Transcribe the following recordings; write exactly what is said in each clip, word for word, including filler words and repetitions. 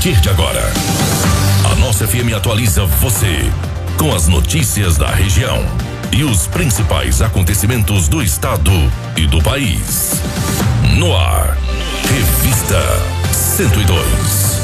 partir de agora, a nossa F M atualiza você com as notícias da região e os principais acontecimentos do estado e do país. No ar, Revista cento e dois.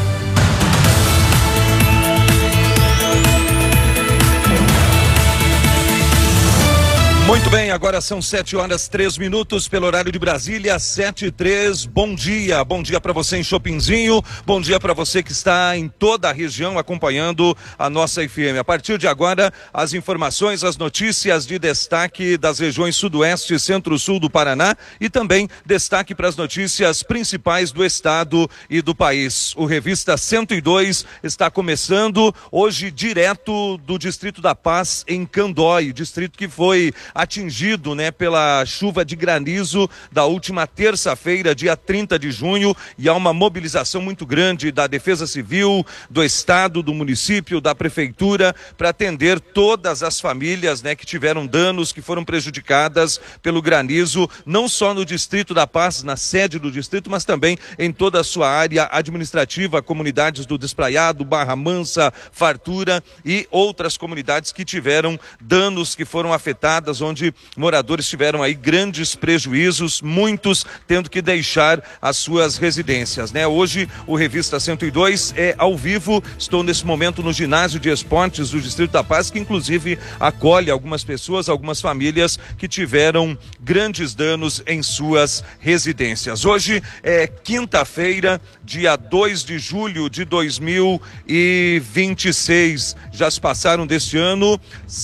Muito bem, agora são sete horas três minutos pelo horário de Brasília, sete e três. Bom dia, bom dia para você em Chopinzinho, bom dia para você que está em toda a região acompanhando a nossa F M. A partir de agora, as informações, as notícias de destaque das regiões Sudoeste e Centro-Sul do Paraná e também destaque para as notícias principais do estado e do país. O Revista cento e dois está começando hoje direto do Distrito da Paz em Candói, distrito que foi atingido, né, pela chuva de granizo da última terça-feira, dia trinta de junho, e há uma mobilização muito grande da Defesa Civil, do Estado, do município, da Prefeitura, para atender todas as famílias, né, que tiveram danos, que foram prejudicadas pelo granizo, não só no Distrito da Paz, na sede do distrito, mas também em toda a sua área administrativa, comunidades do Despraiado, Barra Mansa, Fartura e outras comunidades que tiveram danos, que foram afetadas, onde moradores tiveram aí grandes prejuízos, muitos tendo que deixar as suas residências, né? Hoje o Revista cento e dois é ao vivo, estou nesse momento no ginásio de esportes do Distrito da Paz, que inclusive acolhe algumas pessoas, algumas famílias que tiveram grandes danos em suas residências. Hoje é quinta-feira, dia dois de julho de dois mil e vinte e seis, já se passaram deste ano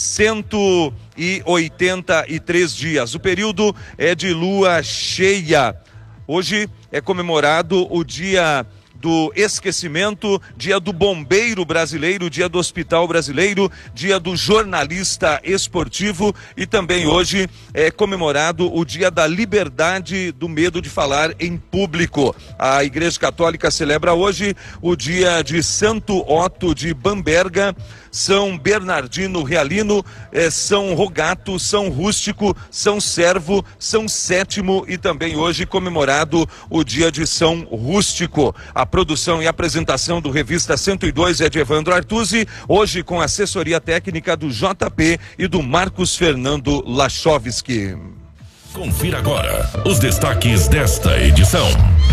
cento e oitenta e três dias. O período é de lua cheia. Hoje é comemorado o dia do esquecimento, dia do bombeiro brasileiro, dia do hospital brasileiro, dia do jornalista esportivo e também hoje é comemorado o dia da liberdade do medo de falar em público. A Igreja Católica celebra hoje o dia de Santo Otto de Bamberga, São Bernardino Realino, eh, São Rogato, São Rústico, São Servo, São Sétimo e também hoje comemorado o dia de São Rústico. A produção e apresentação do Revista cento e dois é de Evandro Artuzzi, hoje com assessoria técnica do J P e do Marcos Fernando Lachovski. Confira agora os destaques desta edição.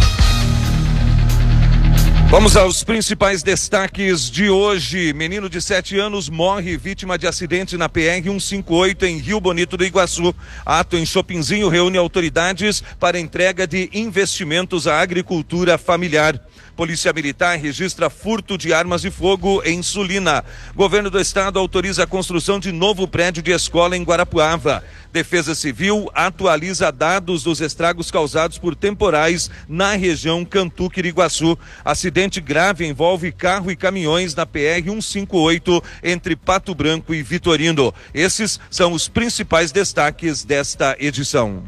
Vamos aos principais destaques de hoje. Menino de sete anos morre vítima de acidente na P R cento e cinquenta e oito em Rio Bonito do Iguaçu. Ato em Chopinzinho reúne autoridades para entrega de investimentos à agricultura familiar. Polícia Militar registra furto de armas de fogo em Sulina. Governo do Estado autoriza a construção de novo prédio de escola em Guarapuava. Defesa Civil atualiza dados dos estragos causados por temporais na região Cantu-Quiriguaçu. Acidente grave envolve carro e caminhões na P R cento e cinquenta e oito entre Pato Branco e Vitorino. Esses são os principais destaques desta edição.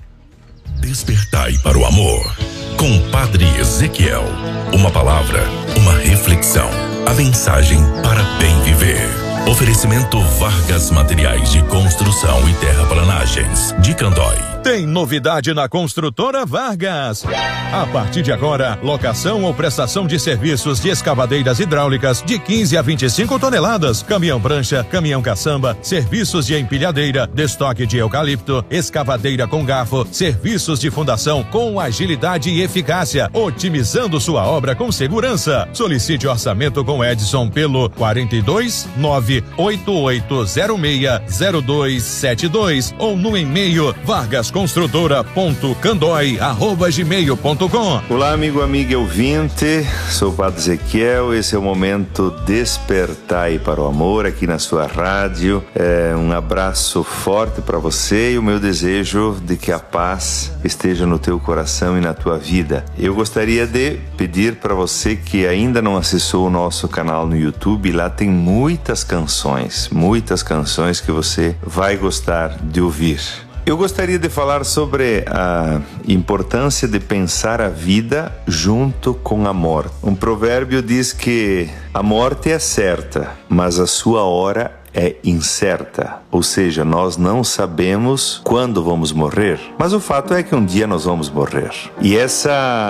Despertai para o amor, com Padre Ezequiel. Uma palavra, uma reflexão. A mensagem para bem viver. Oferecimento Vargas Materiais de Construção e Terraplanagens, de Candói. Tem novidade na Construtora Vargas. A partir de agora, locação ou prestação de serviços de escavadeiras hidráulicas de quinze a vinte e cinco toneladas, caminhão prancha, caminhão caçamba, serviços de empilhadeira, destoque de eucalipto, escavadeira com garfo, serviços de fundação com agilidade e eficácia, otimizando sua obra com segurança. Solicite orçamento com Edson pelo quarenta e dois, nove oito oito zero seis zero dois sete dois ou no e-mail vargas construtora ponto candói arroba gmail ponto com. Olá, amigo, amiga ouvinte, sou o Padre Ezequiel, esse é o momento Despertai para o Amor aqui na sua rádio. É, um abraço forte para você e o meu desejo de que a paz esteja no teu coração e na tua vida. Eu gostaria de pedir para você que ainda não acessou o nosso canal no YouTube, lá tem muitas canções, muitas canções que você vai gostar de ouvir. Eu gostaria de falar sobre a importância de pensar a vida junto com a morte. Um provérbio diz que a morte é certa, mas a sua hora é incerta, ou seja, nós não sabemos quando vamos morrer, mas o fato é que um dia nós vamos morrer. E essa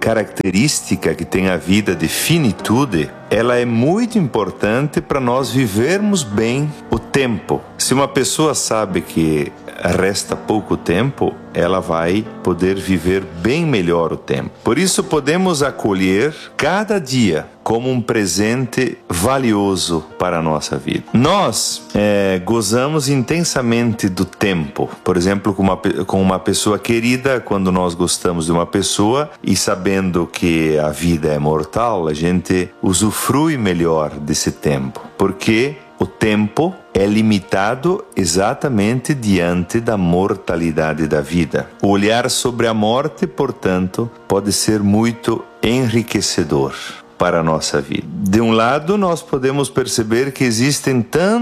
característica que tem a vida de finitude, ela é muito importante para nós vivermos bem o tempo. Se uma pessoa sabe que resta pouco tempo, ela vai poder viver bem melhor o tempo. Por isso podemos acolher cada dia como um presente valioso para a nossa vida. Nós é, gozamos intensamente do tempo. Por exemplo, com uma, com uma pessoa querida, quando nós gostamos de uma pessoa e sabendo que a vida é mortal, a gente usufrui melhor desse tempo. Porque o tempo é limitado exatamente diante da mortalidade da vida. O olhar sobre a morte, portanto, pode ser muito enriquecedor para a nossa vida. De um lado, nós podemos perceber que existem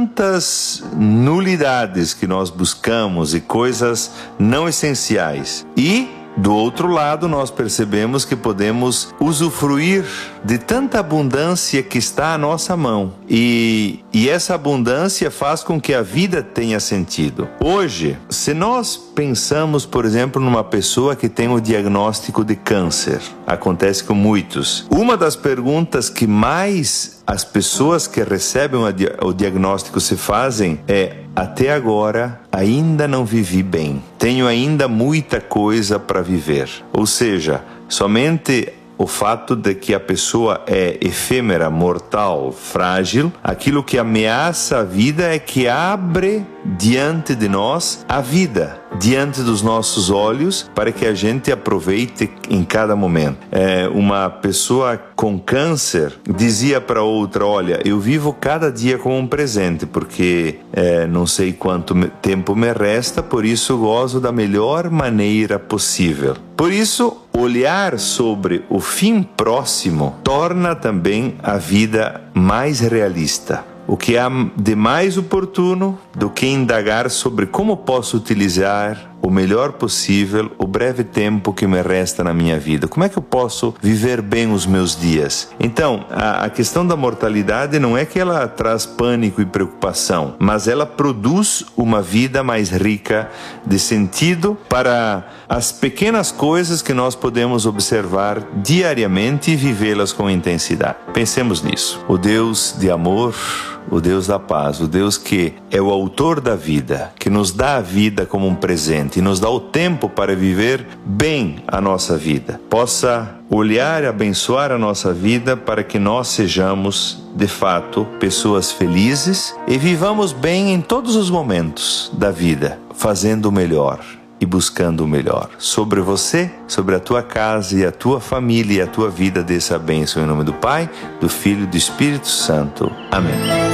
tantas nulidades que nós buscamos e coisas não essenciais. E do outro lado, nós percebemos que podemos usufruir de tanta abundância que está à nossa mão. E, e essa abundância faz com que a vida tenha sentido. Hoje, se nós pensamos, por exemplo, numa pessoa que tem o diagnóstico de câncer, acontece com muitos, uma das perguntas que mais as pessoas que recebem o diagnóstico se fazem é: até agora ainda não vivi bem, tenho ainda muita coisa para viver. Ou seja, somente o fato de que a pessoa é efêmera, mortal, frágil, aquilo que ameaça a vida é que abre diante de nós a vida, diante dos nossos olhos, para que a gente aproveite em cada momento. É, uma pessoa com câncer dizia para outra: olha, eu vivo cada dia como um presente, porque é, não sei quanto tempo me resta, por isso gozo da melhor maneira possível. Por isso, olhar sobre o fim próximo torna também a vida mais realista. O que há de mais oportuno do que indagar sobre como posso utilizar o melhor possível o breve tempo que me resta na minha vida? Como é que eu posso viver bem os meus dias? Então, a, a questão da mortalidade não é que ela traz pânico e preocupação, mas ela produz uma vida mais rica de sentido para as pequenas coisas que nós podemos observar diariamente e vivê-las com intensidade. Pensemos nisso. O Deus de amor, o Deus da paz, o Deus que é o autor da vida, que nos dá a vida como um presente e nos dá o tempo para viver bem a nossa vida, possa olhar e abençoar a nossa vida para que nós sejamos, de fato, pessoas felizes e vivamos bem em todos os momentos da vida, fazendo o melhor e buscando o melhor. Sobre você, sobre a tua casa e a tua família e a tua vida, dessa bênção em nome do Pai, do Filho e do Espírito Santo. Amém.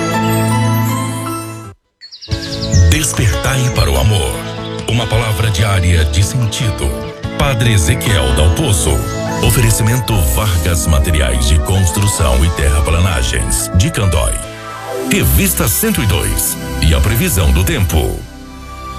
Despertai para o amor. Uma palavra diária de sentido. Padre Ezequiel Dal Pozo. Oferecimento Vargas Materiais de Construção e Terraplanagens de Candói. Revista cento e dois. E a previsão do tempo.